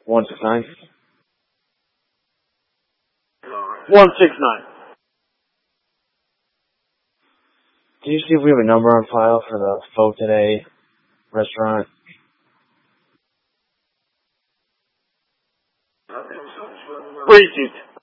169. 169. Can you see if we have a number on file for the Faux Today restaurant? Repeat.